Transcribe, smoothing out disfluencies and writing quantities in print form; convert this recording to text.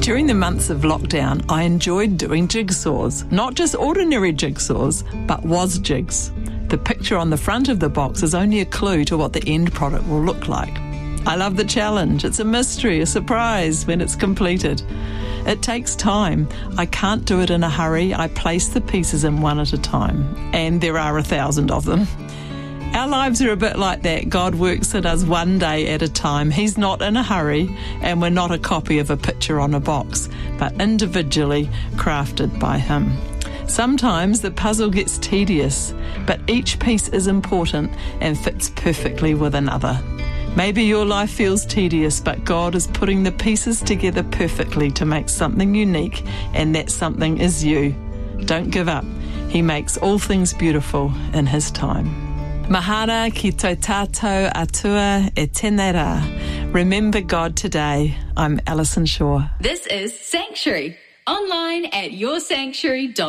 During the months of lockdown, I enjoyed doing jigsaws. Not just ordinary jigsaws, but was jigs. The picture on the front of the box is only a clue to what the end product will look like. I love the challenge. It's a mystery, a surprise when it's completed. It takes time. I can't do it in a hurry. I place the pieces in one at a time. And there are 1,000 of them. Our lives are a bit like that. God works in us one day at a time. He's not in a hurry, and we're not a copy of a picture on a box, but individually crafted by Him. Sometimes the puzzle gets tedious, but each piece is important and fits perfectly with another. Maybe your life feels tedious, but God is putting the pieces together perfectly to make something unique, and that something is you. Don't give up. He makes all things beautiful in His time. Mahana ki tō tātou atua e tēnei rā. Remember God today. I'm Alison Shaw. This is Sanctuary, online at yoursanctuary.com.